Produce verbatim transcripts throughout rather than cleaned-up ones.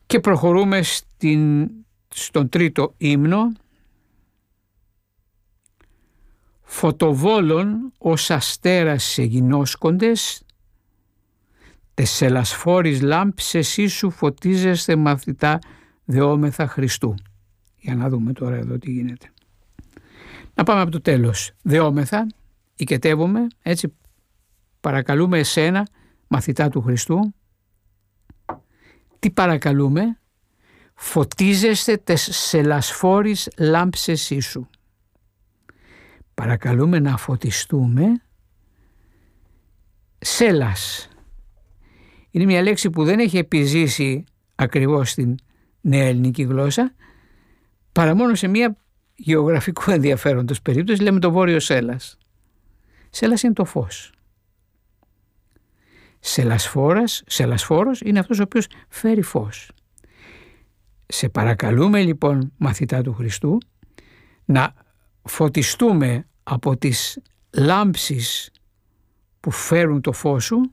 Και προχωρούμε στην, στον τρίτο ύμνο. Φωτοβόλων ως αστέρας σε γινώσκοντες, τεσσελασφόρης λάμψες ίσου φωτίζεστε μαθητά δεόμεθα Χριστού. Για να δούμε τώρα εδώ τι γίνεται. Να πάμε από το τέλος. Δεόμεθα, οικετεύομαι, έτσι παρακαλούμε εσένα μαθητά του Χριστού. Τι παρακαλούμε? Φωτίζεστε τεσσελασφόρης λάμψες ίσου. Παρακαλούμε να φωτιστούμε. Σέλας είναι μια λέξη που δεν έχει επιζήσει ακριβώς στην νέα ελληνική γλώσσα, παρά μόνο σε μια γεωγραφικού ενδιαφέροντος περίπτωση, λέμε το βόρειο Σέλας. Σέλας είναι το φως. Σελασφόρας, σελασφόρος είναι αυτός ο οποίος φέρει φως. Σε παρακαλούμε λοιπόν μαθητά του Χριστού να φωτιστούμε από τις λάμψεις που φέρουν το φως σου,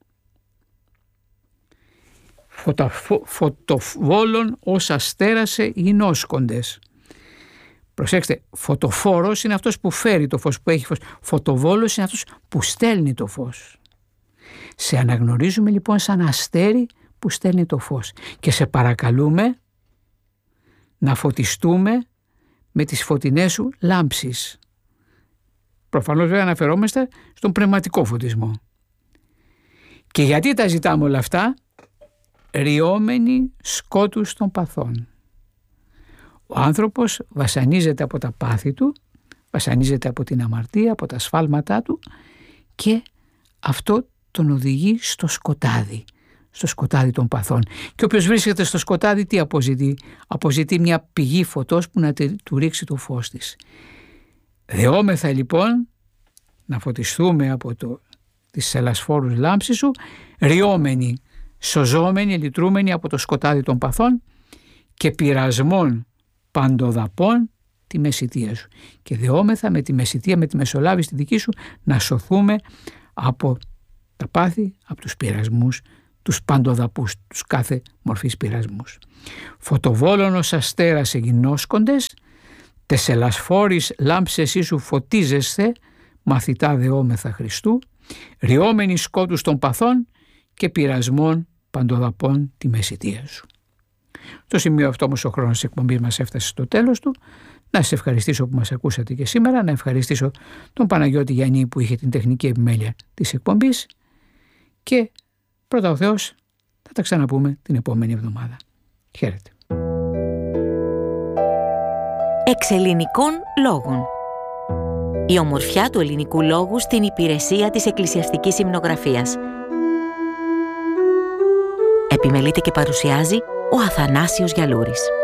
φωτοβόλων ως αστέρασε γινώσκοντες. Προσέξτε, φωτοφόρος είναι αυτός που φέρει το φως, που έχει φως. Φωτοβόλος είναι αυτός που στέλνει το φως. Σε αναγνωρίζουμε λοιπόν σαν αστέρι που στέλνει το φως και σε παρακαλούμε να φωτιστούμε με τις φωτεινές σου λάμψεις. Προφανώς βέβαια αναφερόμαστε στον πνευματικό φωτισμό. Και γιατί τα ζητάμε όλα αυτά? Ριόμενοι σκότους των παθών. Ο άνθρωπος βασανίζεται από τα πάθη του, βασανίζεται από την αμαρτία, από τα σφάλματά του και αυτό τον οδηγεί στο σκοτάδι, στο σκοτάδι των παθών. Και όποιος βρίσκεται στο σκοτάδι τι αποζητεί? Αποζητεί μια πηγή φωτός που να του ρίξει το φως της. Δεόμεθα λοιπόν να φωτιστούμε από το, τις σελασφόρους λάμψεις σου, ριόμενοι, σωζόμενοι, λυτρούμενοι από το σκοτάδι των παθών και πειρασμών παντοδαπών τη μεσιτεία σου. Και δεόμεθα με τη μεσιτεία, με τη μεσολάβηση τη δική σου, να σωθούμε από τα πάθη, από τους πειρασμούς, τους παντοδαπούς, τους κάθε μορφής πειρασμούς. Φωτοβόλων ως αστέρας εγινώσκοντες, τεσσελασφόρης λάμψες ίσου φωτίζεσθε, μαθητά δεόμεθα Χριστού, ριόμενοι σκότους των παθών και πειρασμών παντοδαπών τη μεσιτεία σου. Στο σημείο αυτό όμως ο χρόνος της εκπομπής μας έφτασε στο τέλος του. Να σας ευχαριστήσω που μας ακούσατε και σήμερα, να ευχαριστήσω τον Παναγιώτη Γιαννή που είχε την τεχνική επιμέλεια της εκπομπής και πρώτα ο Θεός θα τα ξαναπούμε την επόμενη εβδομάδα. Χαίρετε. Εξελληνικών λόγων. Η ομορφιά του ελληνικού λόγου στην υπηρεσία της εκκλησιαστικής υμνογραφίας. Επιμελείται και παρουσιάζει ο Αθανάσιος Γιαλούρης.